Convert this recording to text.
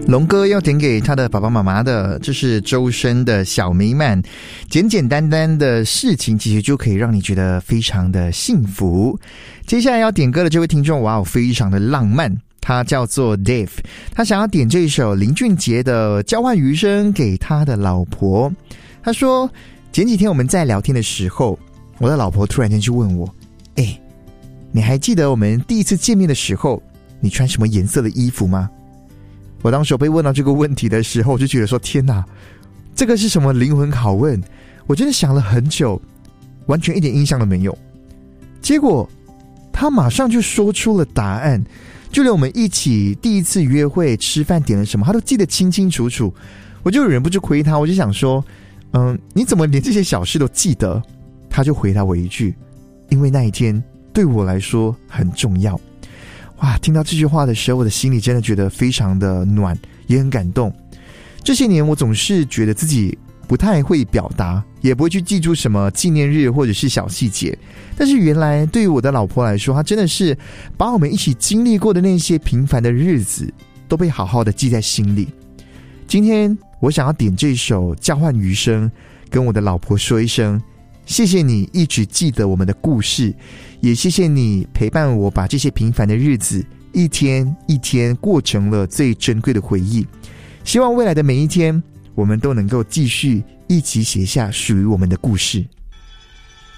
龙哥要点给他的爸爸妈妈的，这是周深的小美满，简简单单的事情其实就可以让你觉得非常的幸福。接下来要点歌的这位听众，哇，非常的浪漫，他叫做 Dave， 他想要点这一首林俊杰的《交换余生》给他的老婆。他说前几天我们在聊天的时候，我的老婆突然间就问我，你还记得我们第一次见面的时候你穿什么颜色的衣服吗？我当时被问到这个问题的时候，我就觉得说天哪，这个是什么灵魂拷问？我真的想了很久，完全一点印象都没有。结果他马上就说出了答案，就连我们一起第一次约会吃饭点了什么他都记得清清楚楚。我就忍不住回他，我就想说你怎么连这些小事都记得？他就回答我一句，因为那一天对我来说很重要。哇，听到这句话的时候，我的心里真的觉得非常的暖，也很感动。这些年我总是觉得自己不太会表达，也不会去记住什么纪念日或者是小细节，但是原来对于我的老婆来说，她真的是把我们一起经历过的那些平凡的日子都被好好的记在心里。今天我想要点这首《交换余生》，跟我的老婆说一声谢谢你一直记得我们的故事，也谢谢你陪伴我把这些平凡的日子一天一天过成了最珍贵的回忆。希望未来的每一天，我们都能够继续一起写下属于我们的故事。